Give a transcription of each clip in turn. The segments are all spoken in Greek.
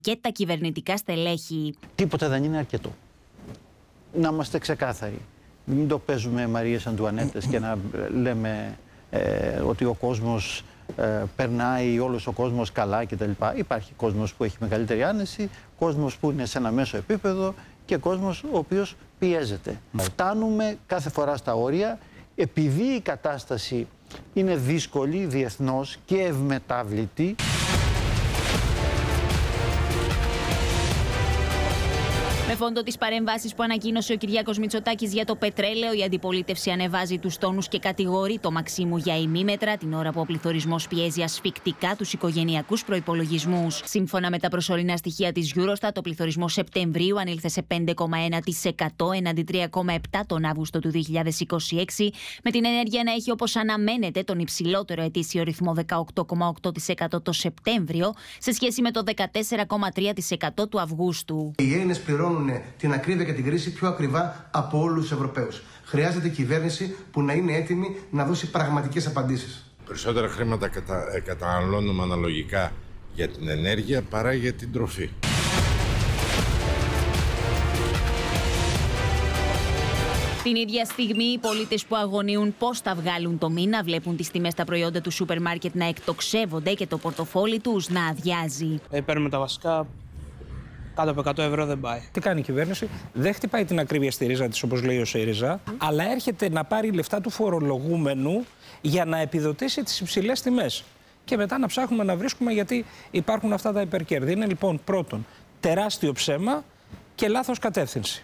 και τα κυβερνητικά στελέχη. Τίποτα δεν είναι αρκετό. Να είμαστε ξεκάθαροι. Μην το παίζουμε Μαρίες Αντουανέτες και να λέμε ότι ο κόσμος περνάει, όλος ο κόσμος καλά κτλ. Υπάρχει κόσμος που έχει μεγαλύτερη άνεση, κόσμος που είναι σε ένα μέσο επίπεδο και κόσμος ο οποίος πιέζεται. Φτάνουμε κάθε φορά στα όρια, επειδή η κατάσταση είναι δύσκολη διεθνώς και ευμετάβλητη. Με φόντο τις παρεμβάσεις που ανακοίνωσε ο Κυριάκος Μητσοτάκης για το πετρέλαιο, η αντιπολίτευση ανεβάζει τους τόνους και κατηγορεί το Μαξίμου για ημίμετρα, την ώρα που ο πληθωρισμός πιέζει ασφικτικά τους οικογενειακούς προϋπολογισμούς. Σύμφωνα με τα προσωρινά στοιχεία της Eurostat, ο πληθωρισμός Σεπτεμβρίου ανήλθε σε 5,1% έναντι 3,7% τον Αύγουστο του 2026, με την ενέργεια να έχει όπως αναμένεται τον υψηλότερο ετήσιο ρυθμό 18,8% το Σεπτέμβριο, σε σχέση με το 14,3% του Αυγούστου. Οι Έλληνες πληρώνουν την ακρίβεια και την κρίση πιο ακριβά από όλους τους Ευρωπαίους. Χρειάζεται κυβέρνηση που να είναι έτοιμη να δώσει πραγματικές απαντήσεις. Περισσότερα χρήματα καταναλώνουμε αναλογικά για την ενέργεια παρά για την τροφή. Την ίδια στιγμή, οι πολίτες που αγωνίουν πώς θα βγάλουν το μήνα βλέπουν τις τιμές στα προϊόντα του σούπερ μάρκετ να εκτοξεύονται και το πορτοφόλι τους να αδειάζει. Παίρνουμε τα βασικά. Κάτω από 100 ευρώ δεν πάει. Τι κάνει η κυβέρνηση? Δεν χτυπάει την ακρίβεια στη ρίζα της, όπως λέει ο ΣΥΡΙΖΑ, αλλά έρχεται να πάρει λεφτά του φορολογούμενου για να επιδοτήσει τις υψηλές τιμές. Και μετά να ψάχνουμε να βρίσκουμε γιατί υπάρχουν αυτά τα υπερκέρδη. Είναι λοιπόν πρώτον τεράστιο ψέμα και λάθος κατεύθυνση.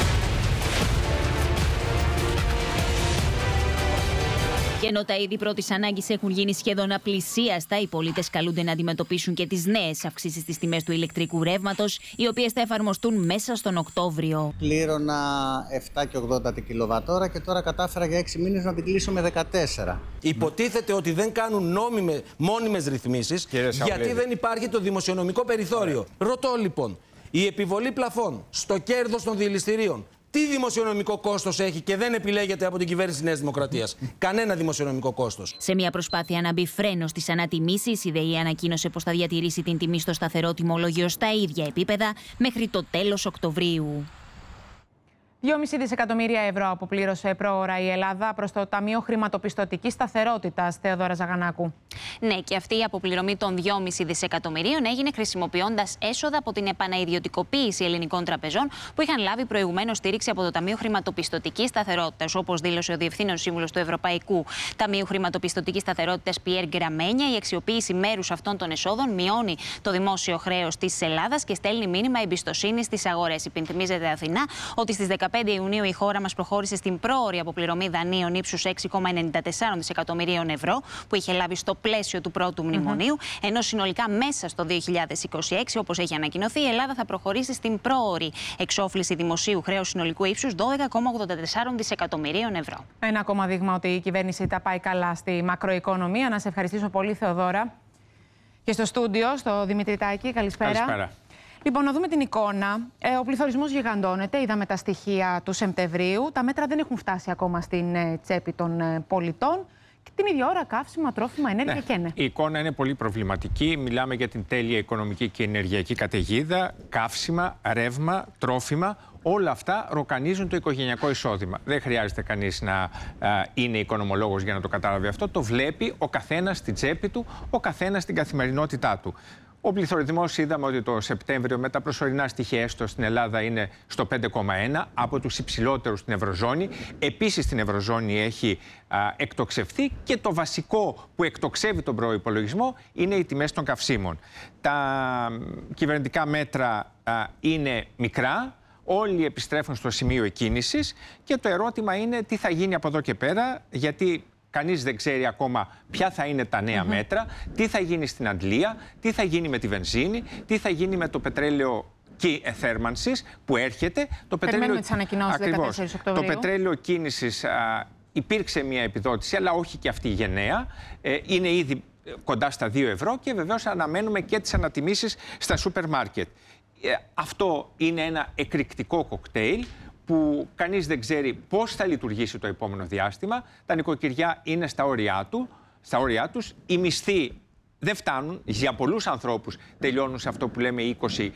Και ενώ τα είδη πρώτης ανάγκης έχουν γίνει σχεδόν απλησίαστα, οι πολίτες καλούνται να αντιμετωπίσουν και τις νέες αυξήσεις στις τιμές του ηλεκτρικού ρεύματος, οι οποίες θα εφαρμοστούν μέσα στον Οκτώβριο. Πλήρωνα 7,80 την κιλοβατόρα και τώρα κατάφερα για 6 μήνες να την κλείσω με 14. Υποτίθεται ότι δεν κάνουν μόνιμες ρυθμίσεις, γιατί δεν υπάρχει το δημοσιονομικό περιθώριο. Ρωτώ λοιπόν, η επιβολή πλαφών στο κέρδος των δηληστηρίων, τι δημοσιονομικό κόστος έχει και δεν επιλέγεται από την κυβέρνηση της Νέας Δημοκρατίας? Κανένα δημοσιονομικό κόστος. Σε μια προσπάθεια να μπει φρένο στις ανατιμήσεις, η ΔΕΗ ανακοίνωσε πως θα διατηρήσει την τιμή στο σταθερό τιμολόγιο στα ίδια επίπεδα μέχρι το τέλος Οκτωβρίου. 2,5 δισεκατομμύρια ευρώ αποπλήρωσε πρόωρα η Ελλάδα προς το Ταμείο Χρηματοπιστωτικής Σταθερότητας, Θεοδόρα Ζαγανάκου. Ναι, και αυτή η αποπληρωμή των 2,5 δισεκατομμυρίων έγινε χρησιμοποιώντας έσοδα από την επανaiδιωτικοποίηση ελληνικών τραπεζών που είχαν λάβει προηγουμένως στήριξη από το Ταμείο Χρηματοπιστωτικής Σταθερότητας, όπως δήλωσε ο Διευθύνων Σύμβουλος του Ευρωπαϊκού Ταμείου Χρηματοπιστωτικής Σταθερότητας, Πιέρ Γκραμένια. Η αξιοποίηση μέρους αυτών των εσόδων μειώνει το δημόσιο χρέος της Ελλάδας και στέλνει μήνυμα εμπιστοσύνης στις αγορές. Υπενθυμίζεται Αθηνά ότι στις 15 Ιουνίου η χώρα μας προχώρησε στην πρόωρη αποπληρωμή δανείων ύψους 6,94 δισεκατομμυρίων ευρώ που είχε λάβει στο πλαίσιο του πρώτου μνημονίου, ενώ συνολικά μέσα στο 2026, όπως έχει ανακοινωθεί, η Ελλάδα θα προχωρήσει στην πρόωρη εξόφληση δημοσίου χρέους συνολικού ύψους 12,84 δισεκατομμυρίων ευρώ. Ένα ακόμα δείγμα ότι η κυβέρνηση τα πάει καλά στη μακροοικονομία. Να σε ευχαριστήσω πολύ, Θεοδόρα. Και στο στούντιο, στο Δημήτρη Τάκη, καλησπέρα. Καλησπέρα. Λοιπόν, να δούμε την εικόνα. Ο πληθωρισμός γιγαντώνεται. Είδαμε τα στοιχεία του Σεπτεμβρίου. Τα μέτρα δεν έχουν φτάσει ακόμα στην τσέπη των πολιτών. Και την ίδια ώρα καύσιμα, τρόφιμα, ενέργεια και ναι. Η εικόνα είναι πολύ προβληματική. Μιλάμε για την τέλεια οικονομική και ενεργειακή καταιγίδα. Καύσιμα, ρεύμα, τρόφιμα. Όλα αυτά ροκανίζουν το οικογενειακό εισόδημα. Δεν χρειάζεται κανείς να είναι οικονομολόγος για να το καταλάβει αυτό. Το βλέπει ο καθένας στην τσέπη του, ο καθένας στην καθημερινότητά του. Ο πληθωρισμός είδαμε ότι το Σεπτέμβριο με τα προσωρινά στοιχεία έστω στην Ελλάδα είναι στο 5,1, από τους υψηλότερους στην Ευρωζώνη. Επίσης στην Ευρωζώνη έχει εκτοξευθεί και το βασικό που εκτοξεύει τον προϋπολογισμό είναι οι τιμές των καυσίμων. Τα κυβερνητικά μέτρα είναι μικρά. Όλοι επιστρέφουν στο σημείο εκκίνησης και το ερώτημα είναι τι θα γίνει από εδώ και πέρα, γιατί κανείς δεν ξέρει ακόμα ποια θα είναι τα νέα μέτρα, τι θα γίνει στην Αντλία, τι θα γίνει με τη βενζίνη, τι θα γίνει με το πετρέλαιο θέρμανσης που έρχεται. Περιμένουμε τις ανακοινώσεις 14 Οκτωβρίου. Το πετρέλαιο κίνησης υπήρξε μια επιδότηση, αλλά όχι και αυτή γενναία. Είναι ήδη κοντά στα 2 ευρώ και βεβαίως αναμένουμε και τις ανατιμήσεις στα σούπερ μάρκετ. Αυτό είναι ένα εκρηκτικό κοκτέιλ που κανείς δεν ξέρει πώς θα λειτουργήσει το επόμενο διάστημα. Τα νοικοκυριά είναι στα όρια τους. Οι μισθοί δεν φτάνουν. Για πολλούς ανθρώπους τελειώνουν σε αυτό που λέμε 20